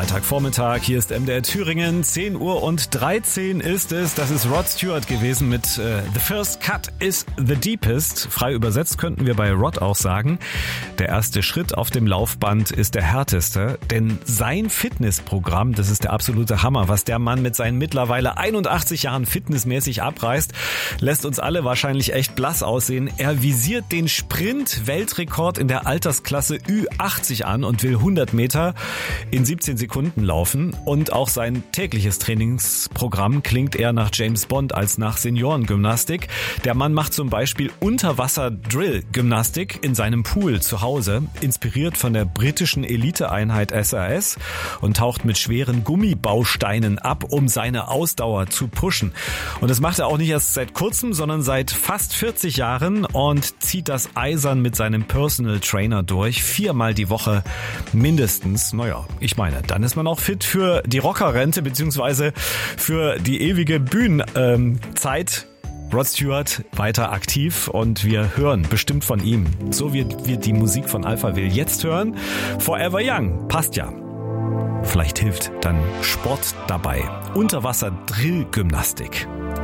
Freitagvormittag, hier ist MDR Thüringen, 10:13 Uhr ist es. Das ist Rod Stewart gewesen mit The First Cut is the Deepest. Frei übersetzt könnten wir bei Rod auch sagen, der erste Schritt auf dem Laufband ist der härteste, denn sein Fitnessprogramm, das ist der absolute Hammer. Was der Mann mit seinen mittlerweile 81 Jahren fitnessmäßig abreißt, lässt uns alle wahrscheinlich echt blass aussehen. Er visiert den Sprint-Weltrekord in der Altersklasse Ü80 an und will 100 Meter in 17 Sekunden laufen. Und auch sein tägliches Trainingsprogramm klingt eher nach James Bond als nach Seniorengymnastik. Der Mann macht zum Beispiel Unterwasser-Drill-Gymnastik in seinem Pool zu Hause, inspiriert von der britischen Eliteeinheit SAS, und taucht mit schweren Gummibausteinen ab, um seine Ausdauer zu pushen. Und das macht er auch nicht erst seit kurzem, sondern seit fast 40 Jahren und zieht das eisern mit seinem Personal Trainer durch, 4-mal die Woche mindestens. Naja, ich meine, dann ist man auch fit für die Rockerrente beziehungsweise für die ewige Bühnenzeit. Rod Stewart weiter aktiv und wir hören bestimmt von ihm, so wie wir die Musik von Alphaville jetzt hören. Forever Young, passt ja. Vielleicht hilft dann Sport dabei. Unterwasser-Drill-Gymnastik.